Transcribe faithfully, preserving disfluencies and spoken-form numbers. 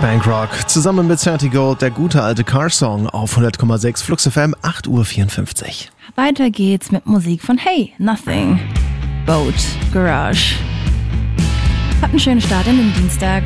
Bankrock zusammen mit thirty Gold, der gute alte Car-Song auf hundert Komma sechs Flux F M, acht Uhr vierundfünfzig. Weiter geht's mit Musik von Hey, Nothing, Boat, Garage. Hat einen schönen Start in den Dienstag.